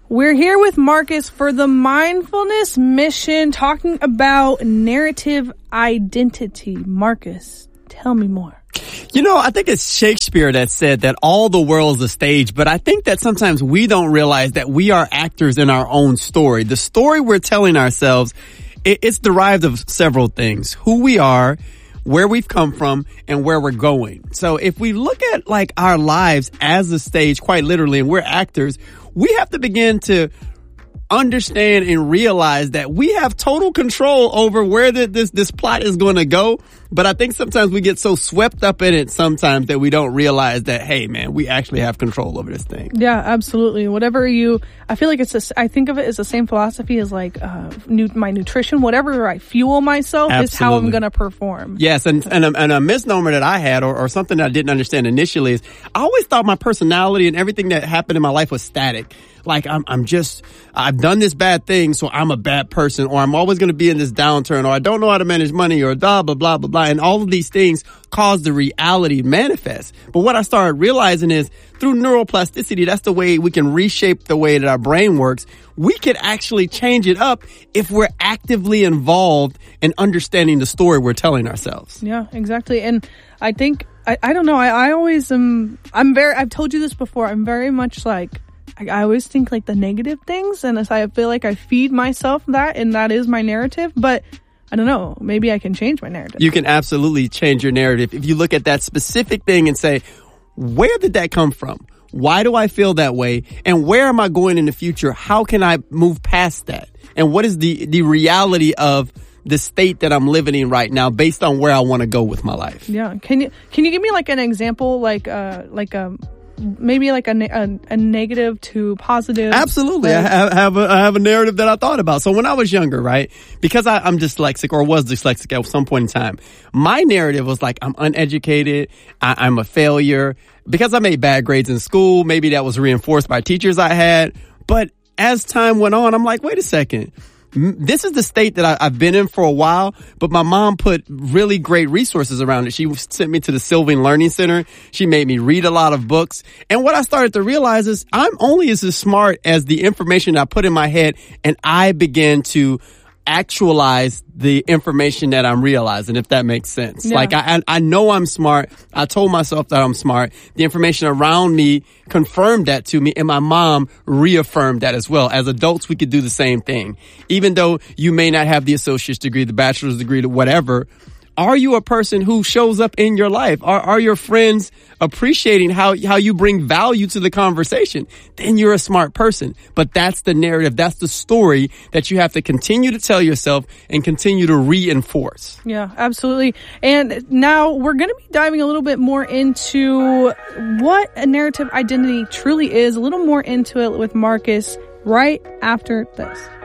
We're here with Marcus for the Mindfulness Mission, talking about narrative identity. Marcus, tell me more. You know, I think it's Shakespeare that said that all the world's a stage, but I think that sometimes we don't realize that we are actors in our own story. The story we're telling ourselves, it's derived of several things: who we are, where we've come from, and where we're going. So if we look at like our lives as a stage, quite literally, and we're actors, we have to begin to understand and realize that we have total control over where this plot is going to go. But I think sometimes we get so swept up in it sometimes that we don't realize that, hey, man, we actually have control over this thing. Yeah, absolutely. I feel like I think of it as the same philosophy as like my nutrition. Whatever I fuel myself is how I'm going to perform. Yes, and a misnomer that I had or something that I didn't understand initially is I always thought my personality and everything that happened in my life was static. Like I've done this bad thing, so I'm a bad person, or I'm always going to be in this downturn, or I don't know how to manage money, or blah, blah, blah, blah, blah. And all of these things cause the reality to manifest. But what I started realizing is through neuroplasticity, that's the way we can reshape the way that our brain works. We can actually change it up if we're actively involved in understanding the story we're telling ourselves. Yeah, exactly. And I think, I don't know, I always I've told you this before, I'm very much like, I always think like the negative things, and I feel like I feed myself that, and that is my narrative. But I don't know, maybe I can change my narrative. You can absolutely change your narrative if you look at that specific thing and say, where did that come from? Why do I feel that way? And where am I going in the future? How can I move past that? And what is the reality of the state that I'm living in right now based on where I want to go with my life? Yeah. Can you give me like an example, maybe like a negative to positive? Absolutely. I have a narrative that I thought about. So when I was younger, right, because I'm dyslexic or was dyslexic at some point in time, my narrative was like, I'm uneducated. I'm a failure because I made bad grades in school. Maybe that was reinforced by teachers I had. But as time went on, I'm like, wait a second. This is the state that I've been in for a while, but my mom put really great resources around it. She sent me to the Sylvan Learning Center. She made me read a lot of books. And what I started to realize is I'm only as smart as the information I put in my head, and I began to actualize the information that I'm realizing, if that makes sense. Yeah. Like I know I'm smart. I told myself that I'm smart. The information around me confirmed that to me, and my mom reaffirmed that as well. As adults, we could do the same thing. Even though you may not have the associate's degree, the bachelor's degree, whatever, are you a person who shows up in your life? Are your friends appreciating how you bring value to the conversation? Then you're a smart person. But that's the narrative. That's the story that you have to continue to tell yourself and continue to reinforce. Yeah, absolutely. And now we're going to be diving a little bit more into what a narrative identity truly is, a little more into it with Marcus right after this.